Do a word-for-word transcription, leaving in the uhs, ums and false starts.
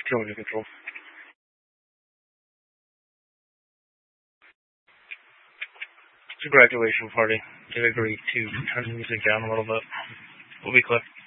Two under control. It's a graduation party. They've agreed to turn the music down a little bit. We'll be quick.